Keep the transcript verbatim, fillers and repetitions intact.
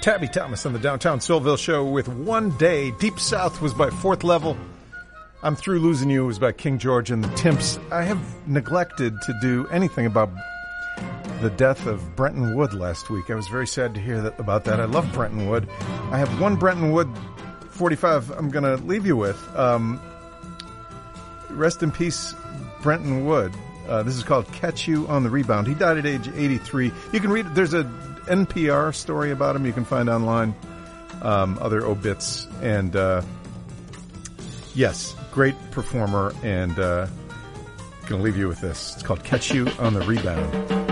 Tabby Thomas on the Downtown Soulville Show with One Day. Deep South was by Fourth Level. I'm Through Losing You was by King George and the Timps. I have neglected to do anything about the death of Brenton Wood last week. I was very sad to hear that about that. I love Brenton Wood. I have one Brenton Wood forty-five I'm going to leave you with. Um, rest in peace, Brenton Wood. Uh, this is called Catch You on the Rebound. He died at age eighty-three. You can read, there's a N P R story about him you can find online, um, other obits, and uh, yes, great performer, and uh, gonna leave you with this. It's called Catch You on the Rebound.